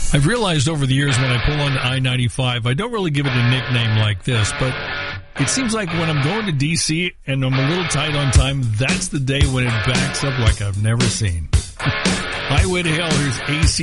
I've realized over the years when I pull onto I-95, I don't really give it a nickname like this, but it seems like when I'm going to D.C. and I'm a little tight on time, that's the day when it backs up like I've never seen. Highway to Hell, here's AC.